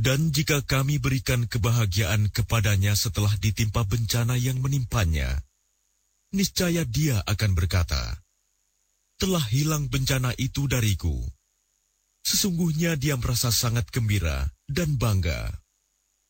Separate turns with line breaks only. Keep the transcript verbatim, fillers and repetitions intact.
Dan jika kami berikan kebahagiaan kepadanya setelah ditimpa bencana yang menimpanya, niscaya dia akan berkata, telah hilang bencana itu dariku. Sesungguhnya dia merasa sangat gembira dan bangga.